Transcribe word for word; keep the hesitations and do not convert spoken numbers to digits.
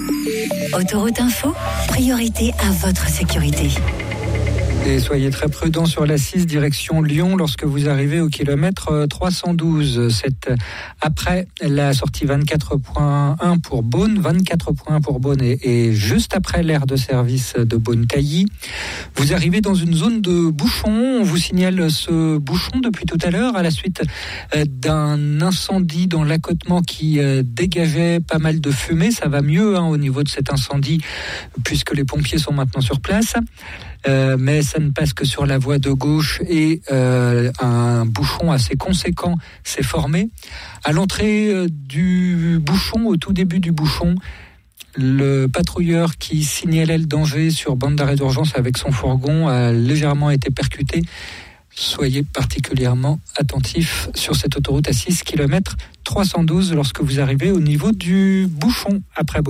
Autoroute Info, priorité à votre sécurité. Et soyez très prudents sur l'A six direction Lyon lorsque vous arrivez au kilomètre trois cent douze. C'est après la sortie vingt-quatre point un pour Beaune, vingt-quatre point un pour Beaune et, et juste après l'aire de service de Beaune-Cailly. Vous arrivez dans une zone de bouchon. On vous signale ce bouchon depuis tout à l'heure à la suite d'un incendie dans l'accotement qui dégageait pas mal de fumée. Ça va mieux hein, au niveau de cet incendie puisque les pompiers sont maintenant sur place. Euh, mais ça ne passe que sur la voie de gauche et euh, un bouchon assez conséquent s'est formé. À l'entrée euh, du bouchon, au tout début du bouchon, le patrouilleur qui signalait le danger sur bande d'arrêt d'urgence avec son fourgon a légèrement été percuté. Soyez particulièrement attentifs sur cette autoroute à six kilomètres trois cent douze lorsque vous arrivez au niveau du bouchon après Beaune.